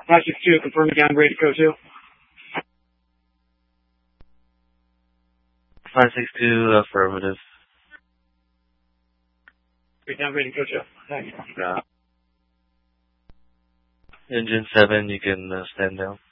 562, confirming downgrade to code 2. 562, affirmative. Downgrading code 2. Thanks. Engine 7, you can stand down.